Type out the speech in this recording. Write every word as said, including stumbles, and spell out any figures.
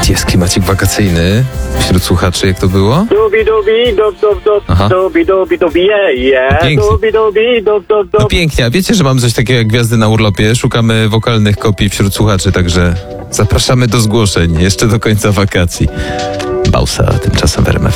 Jest klimacik wakacyjny wśród słuchaczy, jak to było? Dubi, dubi, dub, dub, dub, Aha. dubi, dubi, dubi, je, je, Pięknie. dubi, dubi, dub, dub, No dub. pięknie, a wiecie, że mam coś takiego jak Gwiazdy na urlopie? Szukamy wokalnych kopii wśród słuchaczy, także zapraszamy do zgłoszeń jeszcze do końca wakacji. Bausa tymczasem w R M F.